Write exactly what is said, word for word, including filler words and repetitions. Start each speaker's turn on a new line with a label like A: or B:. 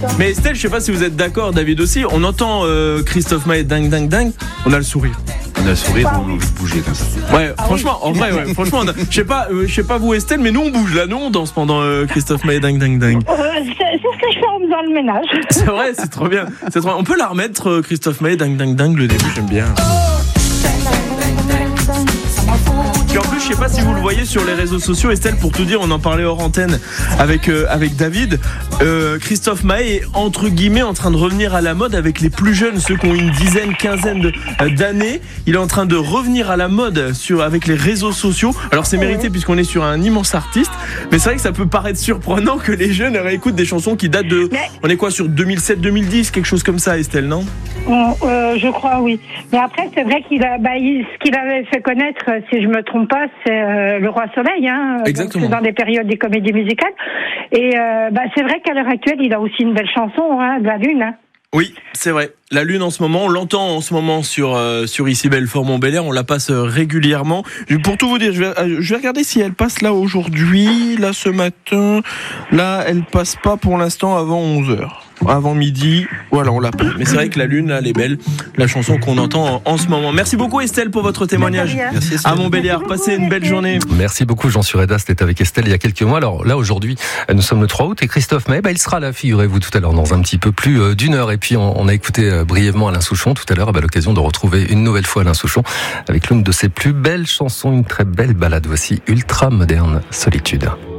A: Mais Estelle, je sais pas si vous êtes d'accord, David aussi, on entend euh, Christophe Maé dingue dingue dingue, on a le sourire.
B: On a le sourire, on a envie de bouger comme ça.
A: Ouais, ah franchement, oui. en vrai, ouais, franchement, on a, je sais pas, euh, je sais pas vous Estelle, mais nous on bouge là, nous on danse pendant euh, Christophe Maé dingue dingue dingue.
C: Euh, c'est, c'est ce que je fais en faisant le ménage.
A: C'est vrai, c'est trop bien. C'est trop bien. On peut la remettre, euh, Christophe Maé dingue dingue dingue, le début, j'aime bien. Puis en plus, je sais pas si vous le voyez sur les réseaux sociaux, Estelle, pour tout dire, on en parlait hors antenne avec euh, avec David. Euh, Christophe Maé est entre guillemets en train de revenir à la mode avec les plus jeunes, ceux qui ont une dizaine, quinzaine de, euh, d'années. Il est en train de revenir à la mode sur avec les réseaux sociaux. Alors c'est mérité puisqu'on est sur un immense artiste, mais c'est vrai que ça peut paraître surprenant que les jeunes réécoutent des chansons qui datent de, mais... on est quoi sur deux mille sept deux mille dix, quelque chose comme ça, Estelle, non?
C: euh, Je crois, oui. Mais après, c'est vrai qu'il a, bah, il, ce qu'il avait fait connaître, si je me trompe pas, c'est euh, Le Roi Soleil, hein.
A: Exactement.
C: Donc, c'est dans des périodes des comédies musicales. Et euh, bah, c'est vrai qu'à l'heure actuelle, il a aussi une belle chanson, hein, de la Lune. Hein.
A: Oui, c'est vrai. La Lune en ce moment, on l'entend en ce moment sur euh, sur Ici Belfort Montbéliard, on la passe euh, régulièrement. Pour tout vous dire, je vais euh, je vais regarder si elle passe là aujourd'hui, là ce matin. Là, elle passe pas pour l'instant avant onze heures. Avant midi, voilà, on l'a pas. Mais c'est vrai que la Lune, là, elle est belle. La chanson qu'on entend en, en ce moment. Merci beaucoup Estelle pour votre témoignage.
B: Merci Estelle.
A: À Montbéliard, passez une belle journée.
D: Merci beaucoup Jean Sureda, c'était avec Estelle il y a quelques mois. Alors là aujourd'hui, nous sommes le trois août et Christophe Maé, bah, il sera là, figurez-vous, tout à l'heure dans un petit peu plus euh, d'une heure. Et puis on, on a écouté euh, brièvement Alain Souchon tout à l'heure, bah, l'occasion de retrouver une nouvelle fois Alain Souchon avec l'une de ses plus belles chansons, une très belle balade. Voici Ultra Moderne Solitude.